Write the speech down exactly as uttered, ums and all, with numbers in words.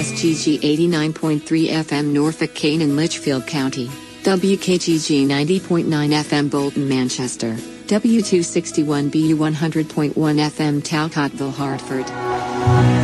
S G G eighty-nine point three F M Norfolk, Kane and Litchfield County, W K G G ninety point nine F M Bolton, Manchester, W two sixty-one B U one hundred point one F M Talcotville, Hartford.